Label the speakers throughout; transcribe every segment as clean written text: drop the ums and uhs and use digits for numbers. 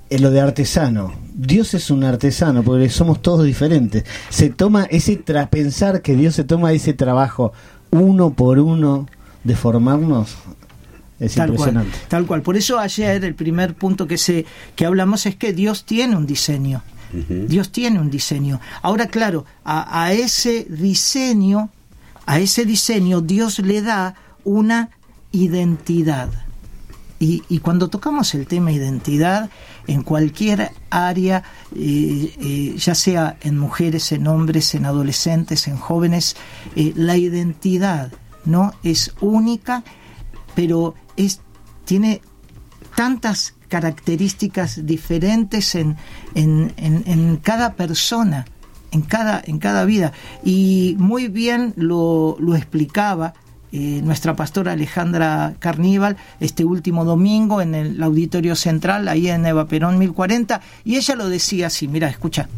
Speaker 1: es lo de artesano. Dios es un artesano porque somos todos diferentes. Se toma pensar que Dios se toma ese trabajo uno por uno de formarnos. Es impresionante.
Speaker 2: Tal cual. Por eso ayer el primer punto que hablamos es que Dios tiene un diseño. Uh-huh. Dios tiene un diseño. Ahora, claro, a ese diseño Dios le da una identidad. Y cuando tocamos el tema identidad, en cualquier área, ya sea en mujeres, en hombres, en adolescentes, en jóvenes, la identidad, ¿no?, es única, pero tiene tantas características diferentes en cada persona, en cada vida. Y muy bien lo explicaba nuestra pastora Alejandra Carníbal este último domingo en el Auditorio Central, ahí en Eva Perón 1040, y ella lo decía así, mira, escucha.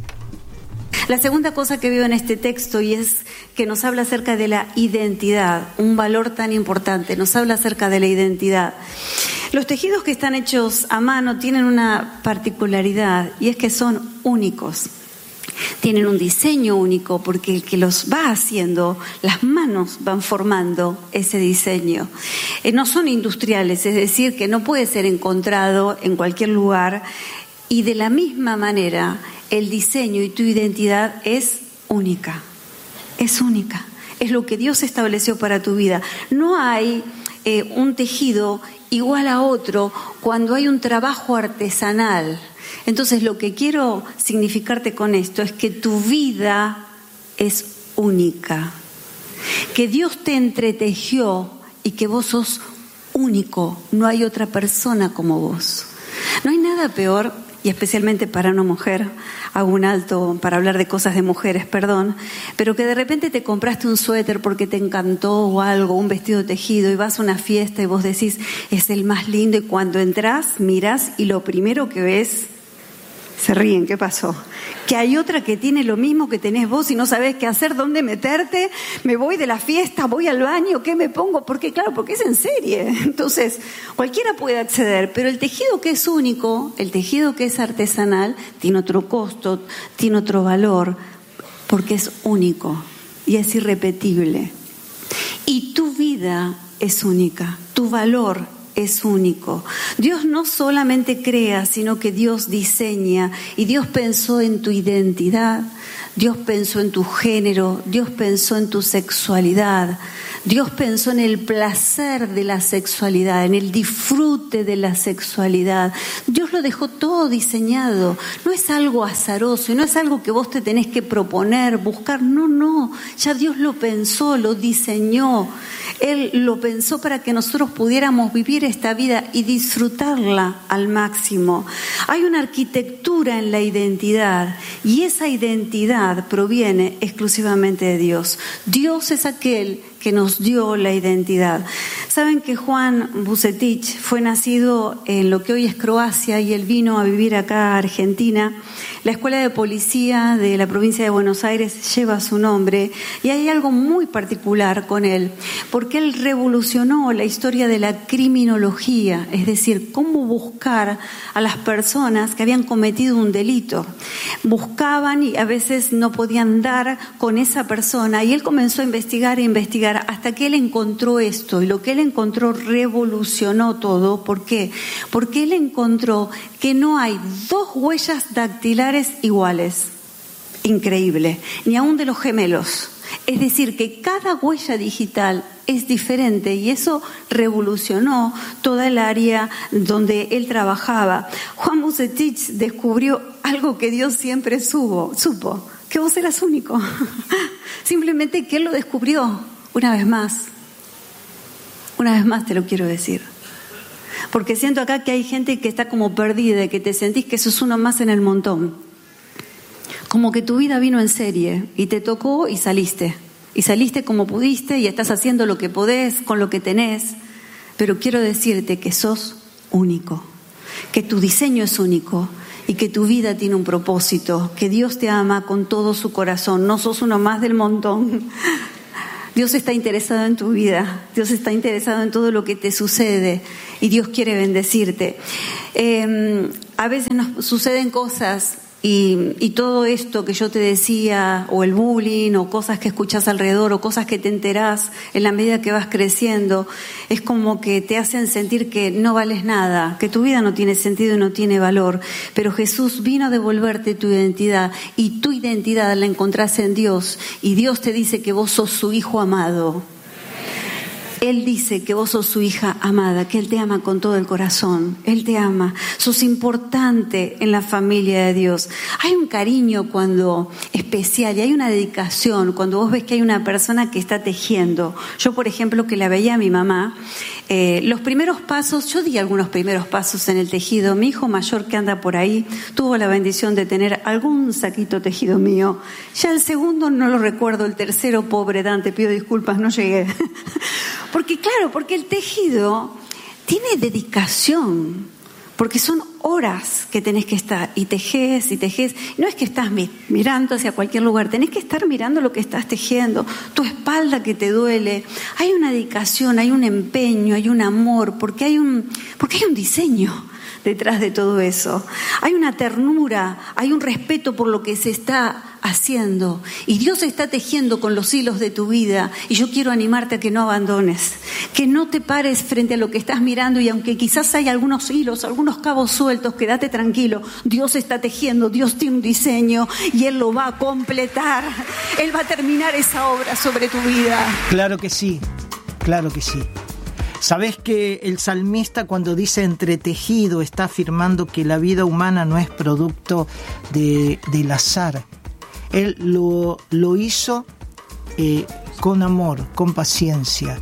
Speaker 3: La segunda cosa que veo en este texto, y es que nos habla acerca de la identidad, un valor tan importante, nos habla acerca de la identidad. Los tejidos que están hechos a mano tienen una particularidad, y es que son únicos. Tienen un diseño único porque el que los va haciendo, las manos van formando ese diseño. No son industriales, es decir, que no puede ser encontrado en cualquier lugar, y de la misma manera el diseño y tu identidad es única. Es única. Es lo que Dios estableció para tu vida. No hay un tejido igual a otro cuando hay un trabajo artesanal. Entonces, lo que quiero significarte con esto es que tu vida es única, que Dios te entretejió y que vos sos único, no hay otra persona como vos. No hay nada peor, y especialmente para una mujer, hago un alto para hablar de cosas de mujeres, perdón, pero que de repente te compraste un suéter porque te encantó o algo, un vestido tejido, y vas a una fiesta y vos decís, es el más lindo, y cuando entras, mirás y lo primero que ves, se ríen, ¿qué pasó? Que hay otra que tiene lo mismo que tenés vos y no sabés qué hacer, dónde meterte, me voy de la fiesta, voy al baño, ¿qué me pongo? Porque es en serie, entonces cualquiera puede acceder, pero el tejido que es único, el tejido que es artesanal, tiene otro costo, tiene otro valor, porque es único y es irrepetible. Y tu vida es única, tu valor es único. Dios no solamente crea, sino que Dios diseña, y Dios pensó en tu identidad, Dios pensó en tu género, Dios pensó en tu sexualidad, Dios pensó en el placer de la sexualidad, en el disfrute de la sexualidad. Dios lo dejó todo diseñado. No es algo azaroso y no es algo que vos te tenés que proponer, buscar. No. Ya Dios lo pensó, lo diseñó. Él lo pensó para que nosotros pudiéramos vivir esta vida y disfrutarla al máximo. Hay una arquitectura en la identidad, y esa identidad proviene exclusivamente de Dios. Dios es aquel que nos dio la identidad. Saben que Juan Vucetich fue nacido en lo que hoy es Croacia, y él vino a vivir acá a Argentina. La escuela de policía de la provincia de Buenos Aires lleva su nombre, y hay algo muy particular con él, porque él revolucionó la historia de la criminología, es decir, cómo buscar a las personas que habían cometido un delito. Buscaban y a veces no podían dar con esa persona, y él comenzó a investigar hasta que él encontró esto, y lo que él encontró revolucionó todo. ¿Por qué? Porque él encontró que no hay dos huellas dactilares iguales. Increíble. Ni aún de los gemelos. Es decir, que cada huella digital es diferente, y eso revolucionó toda el área donde él trabajaba. Juan Vucetich descubrió algo que Dios siempre supo, que vos eras único. Simplemente que él lo descubrió. Una vez más te lo quiero decir, porque siento acá que hay gente que está como perdida, que te sentís que sos uno más en el montón, como que tu vida vino en serie y te tocó y saliste como pudiste, y estás haciendo lo que podés con lo que tenés, pero quiero decirte que sos único, que tu diseño es único y que tu vida tiene un propósito, que Dios te ama con todo su corazón, no sos uno más del montón. Dios está interesado en tu vida, Dios está interesado en todo lo que te sucede, y Dios quiere bendecirte. a veces nos suceden cosas y todo esto que yo te decía, o el bullying, o cosas que escuchás alrededor, o cosas que te enterás en la medida que vas creciendo, es como que te hacen sentir que no vales nada, que tu vida no tiene sentido y no tiene valor. Pero Jesús vino a devolverte tu identidad, y tu identidad la encontrás en Dios, y Dios te dice que vos sos su hijo amado. Él dice que vos sos su hija amada, que Él te ama con todo el corazón. Él te ama. Sos importante en la familia de Dios. Hay un cariño cuando especial, y hay una dedicación cuando vos ves que hay una persona que está tejiendo. Yo, por ejemplo, que la veía a mi mamá, los primeros pasos, yo di algunos primeros pasos en el tejido. Mi hijo mayor, que anda por ahí, tuvo la bendición de tener algún saquito tejido mío. Ya el segundo no lo recuerdo, el tercero, pobre Dante, pido disculpas, no llegué. Porque el tejido tiene dedicación, porque son horas que tenés que estar, y tejés. No es que estás mirando hacia cualquier lugar, tenés que estar mirando lo que estás tejiendo, tu espalda que te duele. Hay una dedicación, hay un empeño, hay un amor, porque hay un diseño detrás de todo eso. Hay una ternura, hay un respeto por lo que se está haciendo, y Dios está tejiendo con los hilos de tu vida. Y yo quiero animarte a que no abandones, que no te pares frente a lo que estás mirando, y aunque quizás hay algunos hilos, algunos cabos sueltos, quédate tranquilo. Dios está tejiendo, Dios tiene un diseño, y Él lo va a completar. Él va a terminar esa obra sobre tu vida.
Speaker 2: Claro que sí, claro que sí. ¿Sabés que el salmista, cuando dice entretejido, está afirmando que la vida humana no es producto del azar? Él lo hizo con amor, con paciencia,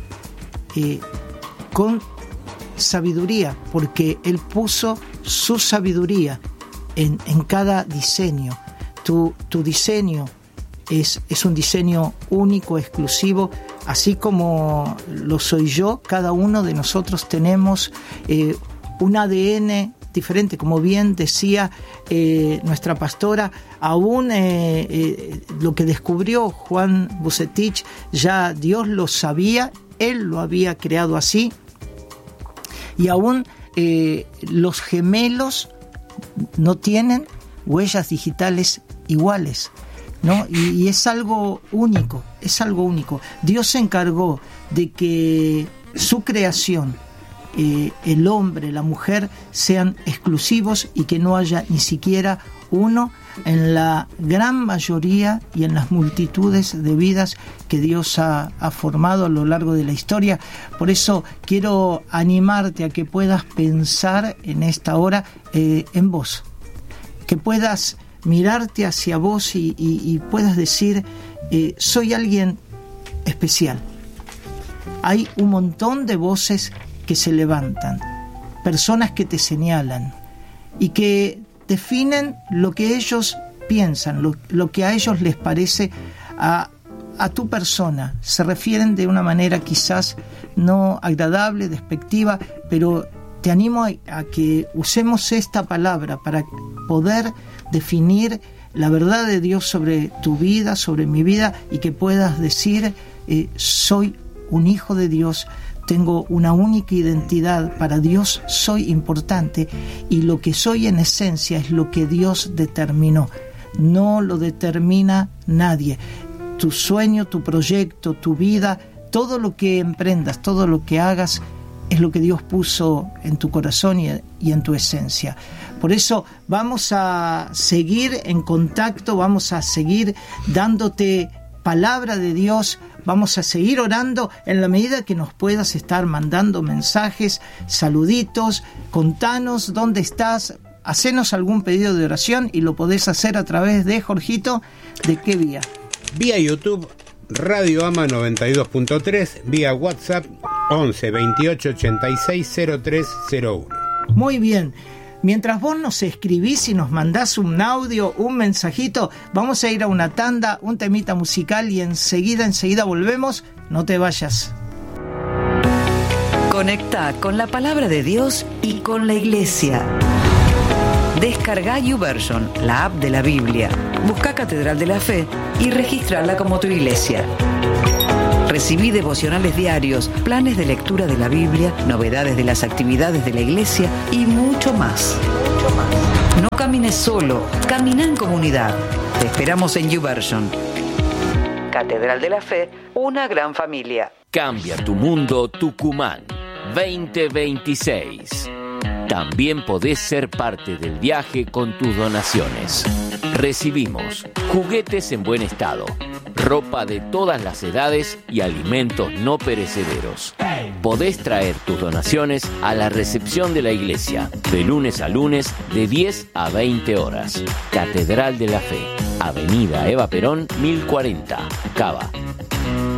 Speaker 2: con sabiduría, porque Él puso su sabiduría en cada diseño. Tu diseño es un diseño único, exclusivo, así como lo soy yo. Cada uno de nosotros tenemos un ADN diferente, como bien decía nuestra pastora. Aún lo que descubrió Juan Bucetich, ya Dios lo sabía, Él lo había creado así, y aún los gemelos no tienen huellas digitales iguales, ¿no? Y es algo único, es algo único. Dios se encargó de que su creación, el hombre, la mujer, sean exclusivos, y que no haya ni siquiera uno en la gran mayoría y en las multitudes de vidas que Dios ha formado a lo largo de la historia. Por eso quiero animarte a que puedas pensar en esta hora en vos, que puedas mirarte hacia vos y puedas decir, soy alguien especial. Hay un montón de voces que se levantan, personas que te señalan y que definen lo que ellos piensan, lo que a ellos les parece a tu persona. Se refieren de una manera quizás no agradable, despectiva, pero te animo a que usemos esta palabra para poder definir la verdad de Dios sobre tu vida, sobre mi vida, y que puedas decir, soy un hijo de Dios, tengo una única identidad, para Dios soy importante, y lo que soy en esencia es lo que Dios determinó, no lo determina nadie. Tu sueño, tu proyecto, tu vida, todo lo que emprendas, todo lo que hagas, es lo que Dios puso en tu corazón y en tu esencia. Por eso vamos a seguir en contacto, vamos a seguir dándote palabra de Dios, vamos a seguir orando en la medida que nos puedas estar mandando mensajes, saluditos, contanos dónde estás, hacenos algún pedido de oración, y lo podés hacer a través de, Jorgito, ¿de qué vía?
Speaker 4: Vía YouTube, Radio Ama 92.3, vía WhatsApp 11 28 86 0301.
Speaker 2: Muy bien. Mientras vos nos escribís y nos mandás un audio, un mensajito, vamos a ir a una tanda, un temita musical, y enseguida volvemos. No te vayas.
Speaker 5: Conecta con la palabra de Dios y con la iglesia. Descarga YouVersion, la app de la Biblia. Busca Catedral de la Fe y registrarla como tu iglesia. Recibí devocionales diarios, planes de lectura de la Biblia, novedades de las actividades de la iglesia y mucho más. camines solo, camina en comunidad. Te esperamos en YouVersion. Catedral de la Fe, una gran familia.
Speaker 6: Cambia tu mundo Tucumán 2026. También podés ser parte del viaje con tus donaciones. Recibimos juguetes en buen estado, ropa de todas las edades y alimentos no perecederos. Podés traer tus donaciones a la recepción de la iglesia, de lunes a lunes, de 10 a 20 horas. Catedral de la Fe, Avenida Eva Perón, 1040, Cava.